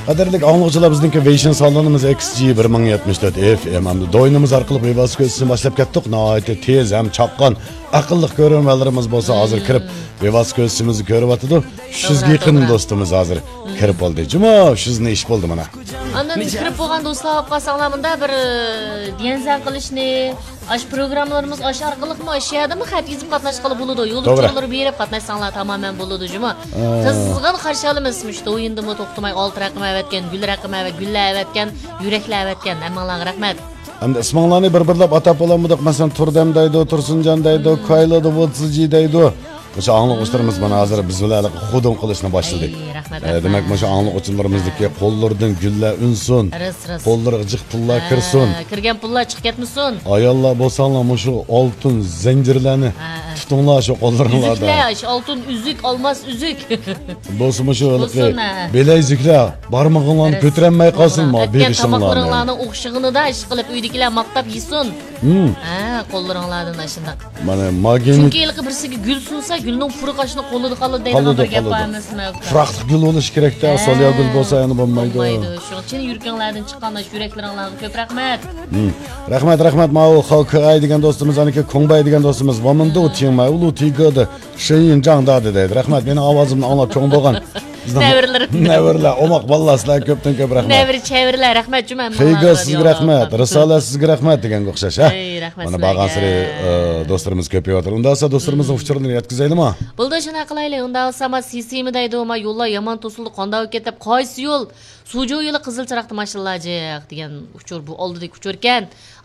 Qadrli anglag'uchilar bizningki Vision sonlanimiz XG 1074 FM hamda do'yinimiz orqali bevosita ko'rsatishni boshlab ketdik. Nihoyatda tez ham chaqqon aqlli ko'ruvchilarimiz bo'lsa hozir kirib bevosita ko'rsatishimizni ko'ryapti. 300 ga yaqin do'stimiz hozir kirib oldi. Juma 300 ne ish bo'ldi mana. Andan kirib bo'lgan do'stlar qolsanglar bunda bir diyanzan qilishni ash programmalarimiz ash orqaliqmi ashiyadimi xat yozib qatnashqili bo'ladi. Yo'lovchilar berib qatnashsanglar tamamen bo'ladi juma. Qizg'in qarshi olamiz işte o'yindimi to'xtamay 6 raqam avatgan, gul raqami va gullar avatgan, yuraklar avatgan. Hammalarga rahmat. Hamda isminglarni bir-birlab atab olamidik. Masalan, Turdam deydi, Tursunjon deydi, Qaylo deydi, Votsiji deydi. O'sha anglag'uchilarimiz mana hozir biz bilan xudum qilishni boshladik. Demak, mana shu anglag'uchilarimizniki qo'llaridan gullar unsin. Qo'llariga jiq pullar kirsin. Kirgan pullar chiqib ketmasin. Ayollar bo'lsanglar, mana shu oltin zanjirlarni tutinglar shu qo'llaringlarda. Uzuklar, oltin uzuk, olmos uzuk. Bo'lsin shu bileziklar, barmog'inglarni ko'taranmay qolsinmi, berishinglarni. Tomoqlaringlarni o'xshig'inida ish qilib uydagilar maqtab yesin. Qo'llaringlardan shunday. Mana magin. Chunki ilqi birsiga gul sunsa, gulning purqashini qo'lida qoladi deydigan bir gap bormasmi? Furaqli gul bo'lish kerak-da, solya gul bo'lsa yana bo'lmaydi. Shuning uchun yurganlardan chiqqanda yuraklaringlarga ko'p rahmat. Rahmat, Mao Xalqay degan do'stimiz, aniki Kongbay degan do'stimiz, "Vamında o'tiyman, ulu tigada, sheyin jangda" dedi. Rahmat, meni ovozimni anglab cho'ng bo'lgan. Neverlar, omoq ballaslar ko'pdan ko'p rahmat. Never, rahmat juma. Xeyga sizga rahmat, Risola sizga rahmat degan o'xshash, ha? Mana bag'asiri do'stlarimiz ko'payyotir. Unda esa do'stlarimizning uchirini yetkazaylikmi? Bo'ldi, shuna qilaylik. Unda olsama sisimi deydi, ama yo'llar yomon to'sildi, qonda ketib, qaysi yo'l? Sujo yo'li qizil chiroqda mashinalar degan uchur bu oldidagi uchur ekan.